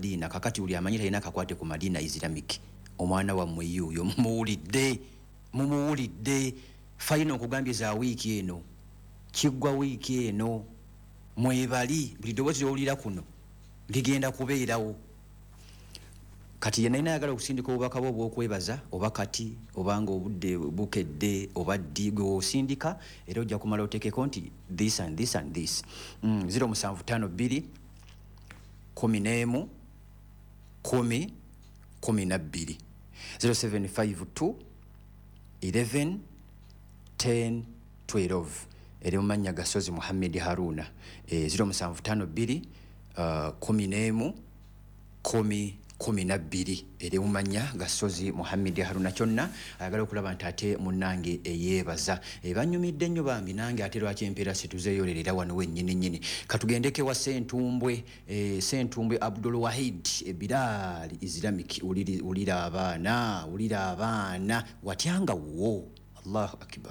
Madina kakati uli amanyira ina kakwate ku Madina Islamic omwana wa muyuyo mumuwulidde final kugambye za wiki eno kigwa wiki eno mwebali buli ddoboozi ly'owulira kuno ligenda kubeerawo kati yenna ayagala okusindika obubaka bwo obw'okwebaza oba kati obanga obudde bukedde oba ddi gwe osindika era ojja kumala oteekeko nti this and this and this 0752 11 10 12 0752 11 10 12 eri mu mannya Gasozi Muhammad Haruna 0752 11 10 12 eri mu mannya Gasozi Muhammad Haruna kyonna ayagala okulaba nti ate munnange eyeebaza banyumidde nnyo bambi nange ate lwaki empeera situzeeyolerera wano wennyini katugendeke wa Sentumbwe Abdul Wahid Bilal Islamic ulira abaana watyanga wo Allahu Akbar